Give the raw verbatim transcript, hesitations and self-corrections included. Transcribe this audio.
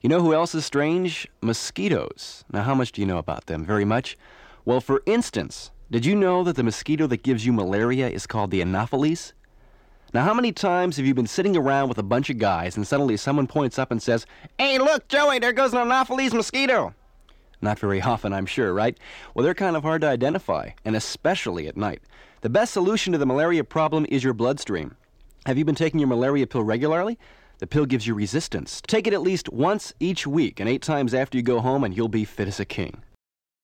You know who else is strange? Mosquitoes. Now, how much do you know about them? Very much? Well, for instance, did you know that the mosquito that gives you malaria is called the Anopheles? Now, how many times have you been sitting around with a bunch of guys and suddenly someone points up and says, "Hey, look, Joey, there goes an Anopheles mosquito"? Not very often, I'm sure, right? Well, they're kind of hard to identify, and especially at night. The best solution to the malaria problem is your bloodstream. Have you been taking your malaria pill regularly? The pill gives you resistance. Take it at least once each week and eight times after you go home, and you'll be fit as a king.